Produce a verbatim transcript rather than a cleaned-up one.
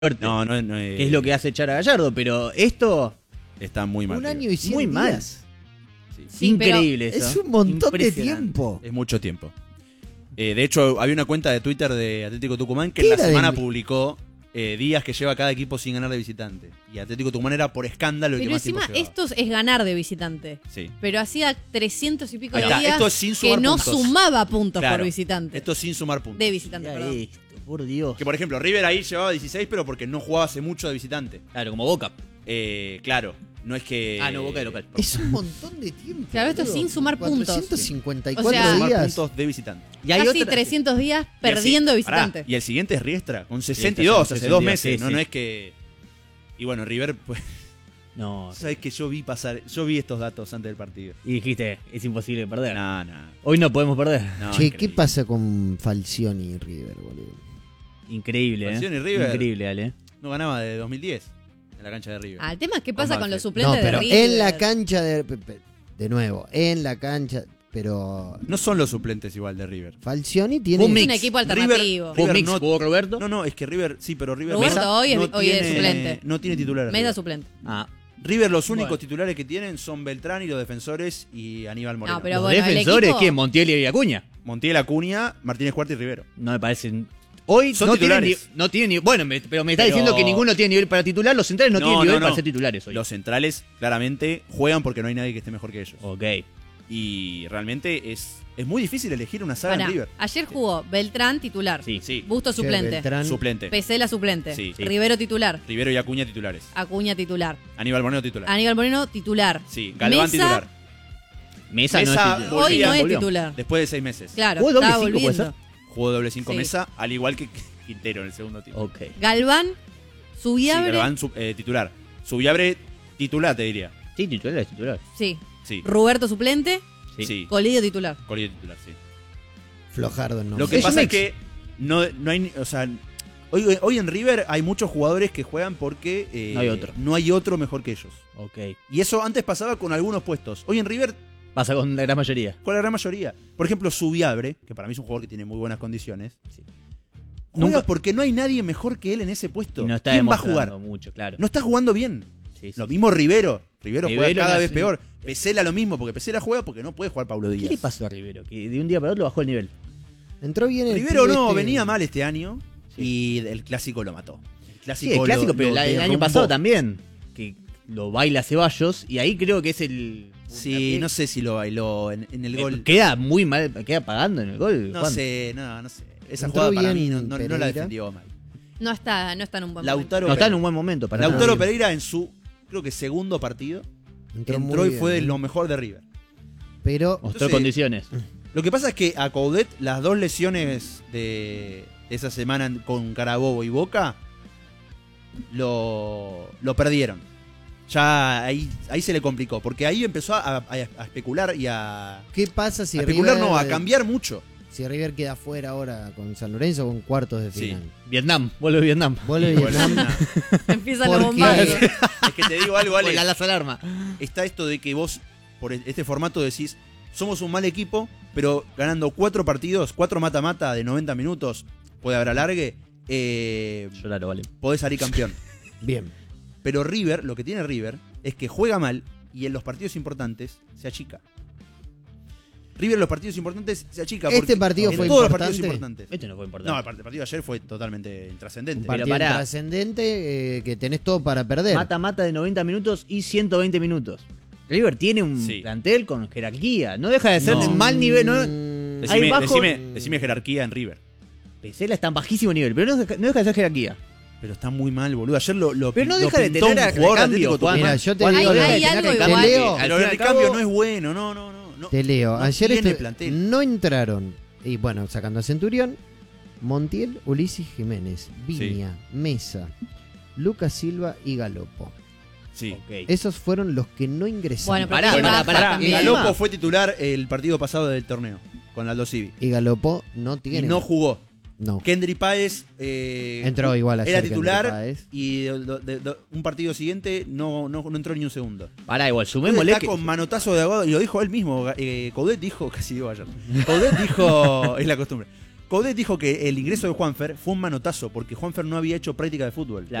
No, no, no es... Que es lo que hace echar a Gallardo, pero esto... Está muy mal. Un River. año y cien Muy mal. días. Sí. Sí, Increíble eso. Es un montón de Impresionante. tiempo. Es mucho tiempo. Eh, de hecho, había una cuenta de Twitter de Atlético Tucumán que ¿Qué en la era semana del- publicó eh, días que lleva cada equipo sin ganar de visitante. Y Atlético Tucumán era por escándalo el que Pero más tiempo encima llevaba. esto es ganar de visitante. Sí. Pero hacía trescientos y pico Ahí de está, días esto es sin que sumar no puntos. sumaba puntos Claro. por visitante. Esto sin sumar puntos. De visitante, Mira perdón. esto, por Dios. Que por ejemplo, River ahí llevaba dieciséis, pero porque no jugaba hace mucho de visitante. Claro, como Boca. Eh, claro, no es que. Ah, no, Boca de local. Es un montón de tiempo. Claro, esto es boludo. sin sumar puntos. cuatrocientos cincuenta y O cuatro sea- sumar días. puntos de visitante. Y hay Casi otra- trescientos días Y el perdiendo si- de visitante. Pará, y el siguiente es Riestra, con Sí, sesenta y dos, está hace sesenta dos y dos, meses. sí, no, sí. no es que. Y bueno, River, pues. No, Sabes que yo vi pasar. Yo vi estos datos antes del partido. y dijiste, es imposible perder. No, no. Hoy no podemos perder. no Che, increíble. ¿qué pasa con Falcioni y River, boludo? Increíble, ¿eh? Falcioni y River. Increíble, Ale. No ganaba de dos mil diez en la cancha de River. Ah, el tema es qué pasa Con con los Banfield. No, suplentes pero de River. en la cancha de... pe- pe- De nuevo, en la cancha... Pero No son los suplentes igual de River. Falcioni tiene... Un Es mix. un equipo River- alternativo. ¿Fue un mix? no- ¿Jugó Roberto? No, no, es que River, sí, pero River Roberto Mesa hoy es- no hoy es tiene- suplente. No tiene titulares. Mesa River. suplente. Ah, River los únicos Bueno. titulares que tienen son Beltrán y los defensores y Aníbal Moreno. No, pero los bueno, el defensores, equipo- ¿quién? Montiel y Acuña. Montiel, Acuña, Martínez Cuarta y Rivero. No me parecen. Hoy Son no tienen, ni, titulares. no tienen ni. Bueno, me- pero me está Pero- diciendo que ninguno tiene nivel para titular. Los centrales no, No, tienen no, nivel no. para ser titulares hoy. Los centrales claramente juegan porque no hay nadie que esté mejor que ellos. Ok. Y realmente es, es muy difícil elegir una saga Pará, en River. ayer jugó Beltrán titular. Sí. Sí, Busto Che, suplente. Beltrán- suplente. Pesela suplente. Sí. Sí. Rivero titular. Rivero y Acuña titulares. Acuña titular. Aníbal Moreno titular. Aníbal Moreno titular. Sí, Galván Mesa- titular. Mesa, Mesa no es titular. Hoy Volvía, no es volvió. titular. Después de seis meses. Claro, ¿Jugó doble estaba cinco, puede volviendo. Jugó doble cinco Sí. Mesa, al igual que Quintero en el segundo tiempo. Ok. Galván, Sí, Subiabre. Galván, su- eh, titular. Subiabre titular, te diría. Sí, titular es titular. Sí. Sí. Roberto suplente. Sí. Sí. Colidio titular. Colillo titular, sí. Flojardo, ¿no? Lo que Es un pasa es mix. que no, no hay, ni- o sea, hoy, hoy en River hay muchos jugadores que juegan porque eh, No hay otro. no hay otro mejor que ellos. Ok. Y eso antes pasaba con algunos puestos. Hoy en River, Pasa con la gran mayoría. con la gran mayoría. Por ejemplo, Subiabre, que para mí es un jugador que tiene muy buenas condiciones. Sí. Juega Nunca- porque no hay nadie mejor que él en ese puesto. Y no está ¿Quién va a demostrando jugar? mucho, claro. No está jugando bien. Sí, sí. Lo mismo Rivero. Rivero, Rivero juega cada no vez hace- peor. Pesela lo mismo, porque Pesela juega porque no puede jugar Pablo ¿Qué Díaz. le pasó a Rivero? Que de un día para otro bajó el nivel. Entró bien el Rivero pibe no, este- venía mal este año y el clásico lo mató. El Sí, clásico, el clásico, lo- pero lo la- el año derrumbó. pasado también. Que lo baila Ceballos y ahí creo que es el. Sí, no sé si lo bailó en, en el Eh, gol. Queda muy mal, queda pagando en el gol. No Juan. sé, no, no sé. Esa Entró jugada para bien mí no, no- no la Pereira. defendió mal. No está, no está en un buen Lautaro, No está en Pereira. un buen momento para Lautaro nada. Pereira en su, creo que segundo partido, Entró, entró, muy y bien, fue de ¿eh? lo mejor de River. Pero Mostró Entonces- condiciones. Lo que pasa es que a Coudet, las dos lesiones de esa semana con Carabobo y Boca, lo, lo perdieron. Ya ahí, ahí se le complicó, porque ahí empezó a, a- a especular y a... ¿qué pasa si a especular River, no, a cambiar mucho. si River queda fuera ahora con San Lorenzo con cuartos de Sí. final? Vietnam, vuelve Vietnam. Vuelve Vietnam. Bueno, Empieza ¿Por la bomba. qué? es que te digo algo, Ale. Con la las alarma. Está esto de que vos, por este formato, decís, somos un mal equipo, pero ganando cuatro partidos, cuatro mata-mata de noventa minutos, puede haber alargue, eh, Lloralo, vale. podés salir campeón. Bien. Pero River, lo que tiene River, es que juega mal y en los partidos importantes se achica. River en los partidos importantes se achica. Este porque partido en fue todos los importante. partidos importantes. Este no fue No, importante. el part- el partido de ayer fue totalmente Un intrascendente. Pero partido pará. trascendente eh, que tenés todo para perder. Mata-mata de noventa minutos y ciento veinte minutos. River tiene un Sí. plantel con jerarquía. No deja de ser No. de mal nivel. No, Mm, Ahí Decime, bajo- decime- decime jerarquía en River. Pesela está en bajísimo nivel, pero no deja, no deja de ser jerarquía. Pero está muy mal, boludo. Ayer lo, lo Pero no lo deja de pintó tener un a jugador de recambio, Atlético Juan. Tucumán. Mira, yo te Juan, digo, Hay- no deja de hay tener algo recambio. igual. Te leo. Al Pero fin y el al recambio cabo, no es bueno, no, no, no. no. Te leo. No Ayer tiene este- plantel. no entraron. Y bueno, sacando a Centurión, Montiel, Ulises Jiménez, Viña, Mesa, Lucas Silva y Galopo. Sí. Ok. Esos fueron los que no ingresaron. Bueno, pero Pará, tiene pará, bajas pará. también. Galo- Galopo fue titular el partido pasado del torneo con Aldo Civi. Y Galopo no Y tiene. no jugó. No. Kendry Páez eh, Entró igual ayer era Kendry titular Páez. y de- de- de- de- un partido siguiente no, no, no entró ni un segundo. Pará, igual, sumémosle Está que. con manotazo de agua y lo dijo él mismo. Eh, Coudet dijo, casi digo ayer. Coudet dijo, es la costumbre. Coudet dijo que el ingreso de Juanfer fue un manotazo porque Juanfer no había hecho práctica de fútbol.